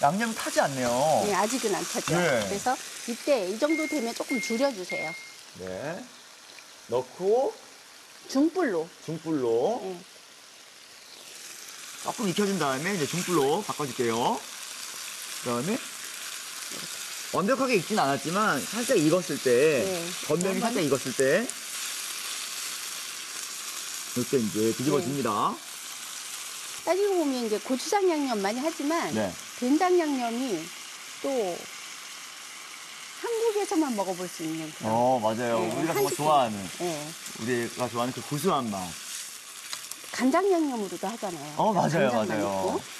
양념이 타지 않네요. 네, 아직은 안 타죠. 네. 그래서 이때 이 정도 되면 조금 줄여주세요. 네. 넣고 중불로. 중불로 네. 조금 익혀준 다음에 이제 중불로 바꿔줄게요. 그다음에 완벽하게 익진 않았지만 살짝 익었을 때, 네. 겉면이 살짝 익었을 때 이렇게 이제 뒤집어줍니다. 따지고 보면 이제 고추장 양념 많이 하지만 네. 된장 양념이 또 한국에서만 먹어볼 수 있는 그런. 맞아요. 네, 우리가 정말 한식. 좋아하는, 네. 우리가 좋아하는 그 구수한 맛. 간장 양념으로도 하잖아요. 맞아요, 간장만 맞아요. 있고.